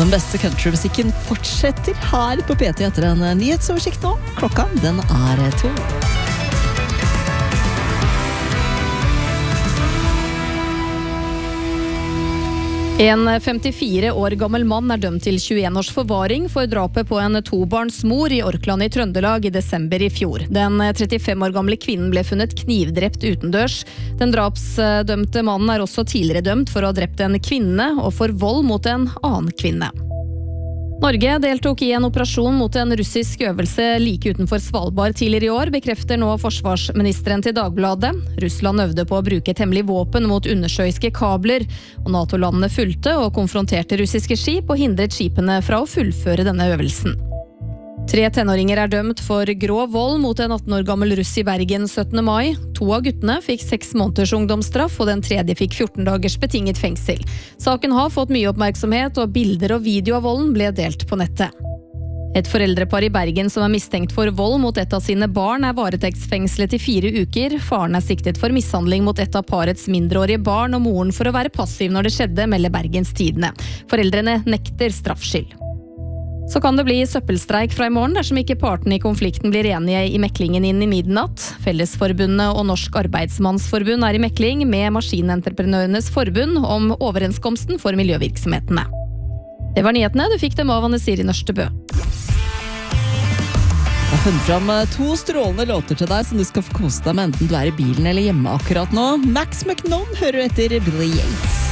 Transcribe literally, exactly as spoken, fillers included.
Den beste countrymusikken fortsetter her på P T etter en nyhetsoversikt nå. Klokka, den er to. En femtifire år gammel mann er dømt til tjueen års forvaring for drapet på en tobarnsmor i Orkland i Trøndelag i desember i fjor. Den trettifem år gamle kvinnen ble funnet knivdrept utendørs. Den drapsdømte mannen er også tidligere dømt for å ha drept en kvinne og for vold mot en annen kvinne. Norge deltok i en operasjon mot en russisk øvelse like utenfor Svalbard tidligere i år, bekrefter nå forsvarsministeren til Dagbladet. Russland øvde på å bruke et hemmelig våpen mot undersjøiske kabler, og NATO-landene fulgte og konfronterte russiske skip og hindret skipene fra å fullføre denne øvelsen. Tre tenåringer er dømt for grov vold mot en atten år gammel russ i Bergen syttende mai. To av guttene fikk seks måneders ungdomsstraff, og den tredje fikk fjorten dagers betinget fengsel. Saken har fått mye oppmerksomhet, og bilder og video av volden ble delt på nettet. Et foreldrepar i Bergen som er mistenkt for vold mot et av sine barn er varetektsfengslet i fire uker. Faren er siktet for mishandling mot et av parets mindreårige barn, og moren for å være passiv når det skjedde, melder Bergens Tidende. Foreldrene nekter straffskyld. Så kan det bli søppelstreik fra i morgen dersom ikke partene i konflikten blir enige i meklingen inn i midnatt. Fellesforbundet og Norsk Arbeidsmannsforbund er i mekling med Maskinentreprenørenes forbund om overenskomsten for miljøvirksomhetene. Det var nyhetene, du fikk dem av Anne Siri Nørstebø. Jeg har funnet fram to strålende låter til deg som du skal få kose deg med enten du er i bilen eller hjemme akkurat nå. Max McNone hører du etter Billy Yates.